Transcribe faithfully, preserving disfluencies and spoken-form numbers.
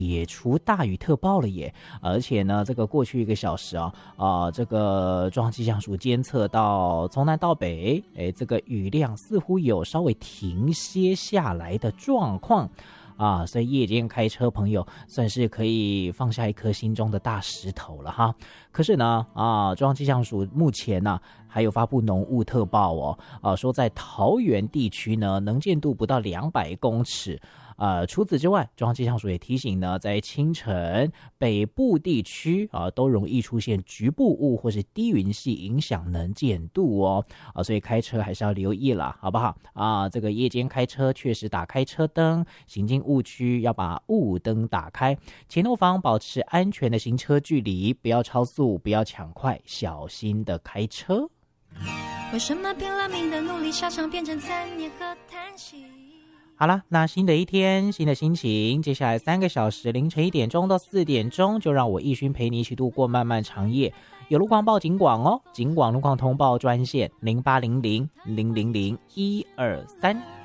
解除大雨特报了耶！而且呢，这个过去一个小时啊，啊、呃，这个中央气象署监测到从南到北，哎，这个雨量似乎有稍微停歇下来的状况啊，所以夜间开车朋友算是可以放下一颗心中的大石头了哈。可是呢，啊，中央气象署目前呢、啊、还有发布浓雾特报哦，啊，说在桃园地区呢能见度不到两百公尺。呃，除此之外，中央气象署也提醒呢，在清晨北部地区啊，都容易出现局部雾或是低云系，影响能见度哦。啊，所以开车还是要留意啦，好不好？啊，这个夜间开车确实打开车灯，行进雾区要把雾灯打开，前后方保持安全的行车距离，不要超速，不要抢快，小心的开车。 为什么拼了命的努力，下场变成残念和叹息？ 好了，那新的一天，新的心情，接下来三个小时，凌晨一点钟到四点钟，就让我奕勋陪你一起度过漫漫长夜。有路况报警广哦，警广路况通报专线零八零零零零零一二三。